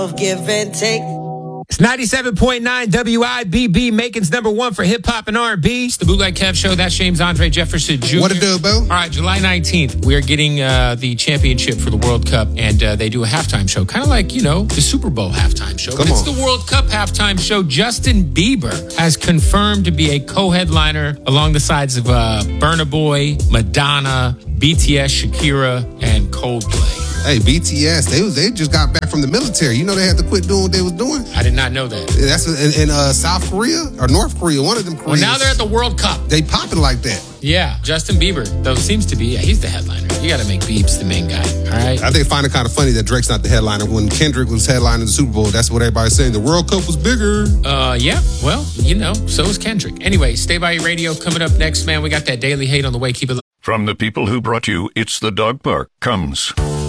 Give and take. It's 97.9 WIBB, Macon's #1 for hip hop and R&B. It's the Bootleg Kev Show. That's James Andre Jefferson Jr. What it do, boo? All right, July 19th, we are getting the championship for the World Cup, and they do a halftime show, kind of like, the Super Bowl halftime show. Come But on. it's the World Cup halftime show. Justin Bieber has confirmed to be a co-headliner along the sides of Burna Boy, Madonna, BTS, Shakira, and Coldplay. Hey, BTS, they just got back from the military. You know they had to quit doing what they was doing? I did not know that. That's in South Korea or North Korea, one of them Koreas. Well, now they're at the World Cup. They popping like that. Yeah, Justin Bieber, though, seems to be, he's the headliner. You got to make Biebs the main guy, all right? I think find it kind of funny that Drake's not the headliner. When Kendrick was headlining the Super Bowl, that's what everybody's saying. The World Cup was bigger. Yeah, well, so is Kendrick. Anyway, Stay By Your Radio coming up next, man. We got that Daily Hate on the way. Keep it. From the people who brought you It's the Dog Park comes